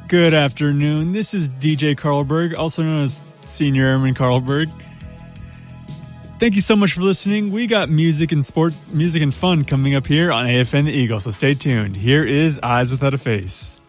Good afternoon. This is DJ Carlberg, also known as Senior Airman Carlberg. Thank you so much for listening. We got music and fun coming up here on AFN The Eagle, so stay tuned. Here is Eyes Without a Face.